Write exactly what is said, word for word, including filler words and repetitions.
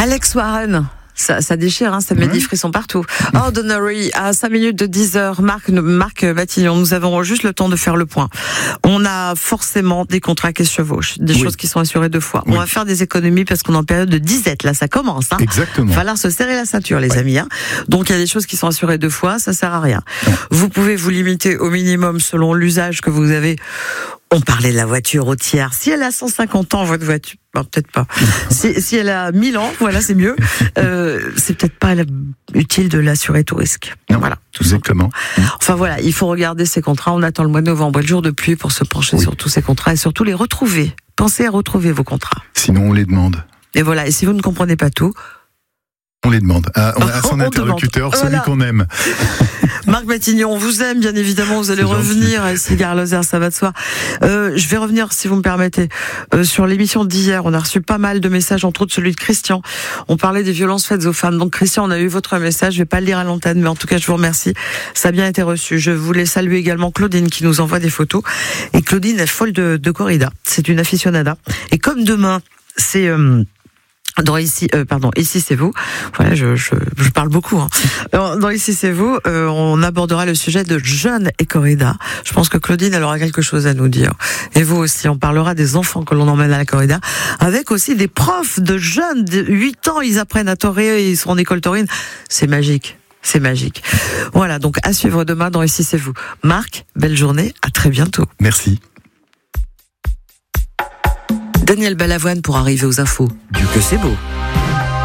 Alex Warren. Ça, ça déchire, hein, ça met mmh. des frissons partout. Ordinary, à cinq minutes de dix heures, Marc, Marc Matignon, nous avons juste le temps de faire le point. On a forcément des contrats qui se chevauchent, des oui. choses qui sont assurées deux fois. Oui. On va faire des économies parce qu'on est en période de disette, là, ça commence. Hein. Exactement. Il va falloir se serrer la ceinture, les ouais. amis. Hein. Donc, il y a des choses qui sont assurées deux fois, ça sert à rien. Non. Vous pouvez vous limiter au minimum selon l'usage que vous avez. On parlait de la voiture routière. Si elle a cent cinquante ans, votre voiture, bon, peut-être pas. Si, si elle a mille ans, voilà, c'est mieux. Euh, c'est peut-être pas utile de l'assurer tout risque. Non, voilà, tout exactement. simplement. Enfin voilà, il faut regarder ces contrats. On attend le mois de novembre, le jour de pluie, pour se pencher oui. sur tous ces contrats et surtout les retrouver. Pensez à retrouver vos contrats. Sinon, on les demande. Et voilà. Et si vous ne comprenez pas tout, on les demande à, à son on interlocuteur, demande. celui Voilà. qu'on aime. Marc Matignon, on vous aime, bien évidemment, vous allez c'est revenir gentil. Ici, Gare Lozère, ça va de soi. Euh, je vais revenir, si vous me permettez, euh, sur l'émission d'hier. On a reçu pas mal de messages, entre autres celui de Christian. On parlait des violences faites aux femmes. Donc, Christian, on a eu votre message. Je vais pas le lire à l'antenne, mais en tout cas, je vous remercie. Ça a bien été reçu. Je voulais saluer également Claudine, qui nous envoie des photos. Et Claudine est folle de, de corrida. C'est une aficionada. Et comme demain, c'est... Euh, Dans ici, euh, pardon, ici c'est vous. Voilà, je, je, je parle beaucoup. Hein. Dans ici c'est vous, euh, on abordera le sujet de jeûne et corrida. Je pense que Claudine, elle aura quelque chose à nous dire. Et vous aussi, on parlera des enfants que l'on emmène à la corrida, avec aussi des profs de jeunes de huit ans, ils apprennent à torer, ils sont en école taurine. C'est magique. C'est magique. Voilà, donc à suivre demain dans Ici c'est vous. Marc, belle journée, à très bientôt. Merci. Daniel Balavoine pour arriver aux infos. Du que c'est beau.